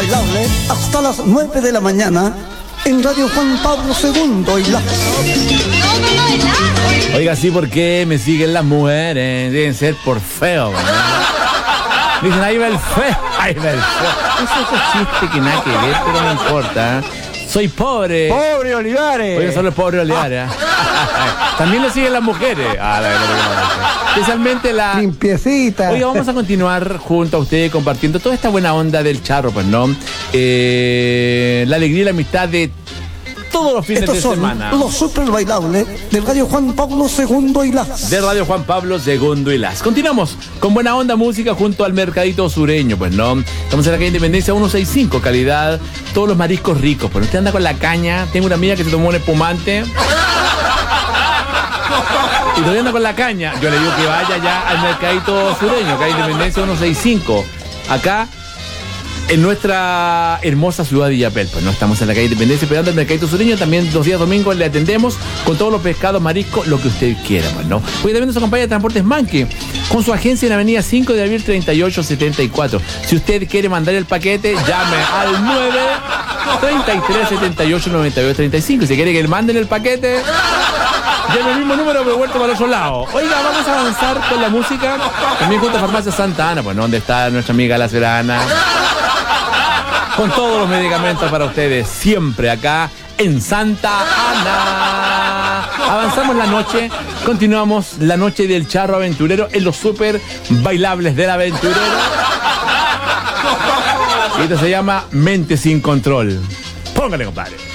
bailable hasta las 9 de la mañana en Radio Juan Pablo II y la... Oiga, sí, ¿por qué me siguen las mujeres? Deben ser por feo, ¿no? Dicen, ahí va el feo, ahí va el feo. Eso es un chiste que nada que ver, pero no importa. Soy pobre. ¡Pobre Olivares! Oiga, solo el pobre Olivares. También lo siguen las mujeres. Especialmente la... Limpiecita. Oiga, vamos a continuar junto a ustedes compartiendo toda esta buena onda del charro, pues, ¿no? La alegría y la amistad de todos los fines de semana. Los super bailables de Radio Juan Pablo II y las... De Radio Juan Pablo II y las. Continuamos con buena onda música junto al mercadito sureño, pues, ¿no? Estamos en la calle Independencia 165, calidad, todos los mariscos ricos. Pues usted anda con la caña. Tengo una amiga que se tomó un espumante y todavía anda con la caña. Yo le digo que vaya ya al mercadito sureño, calle Independencia 165. Acá en nuestra hermosa ciudad de Illapel. Pues no estamos en la calle Independencia esperando el mercadito sureño. También los días domingos le atendemos con todos los pescados, mariscos, lo que usted quiera, pues, ¿no? Hoy también nos acompaña Transportes Manque con su agencia en Avenida 5 de Abril 3874. Si usted quiere mandar el paquete, llame al 9 33 78 92 35. Si quiere que le manden el paquete, llame el mismo número, pero vuelto para el otro lado. Oiga, vamos a avanzar con la música. También junto a Farmacia Santa Ana, pues, ¿no? Donde está nuestra amiga La Serana, con todos los medicamentos para ustedes, siempre acá en Santa Ana. Avanzamos la noche, continuamos la noche del charro aventurero en los super bailables del aventurero. Y esto se llama Mente sin Control. Póngale, compadre.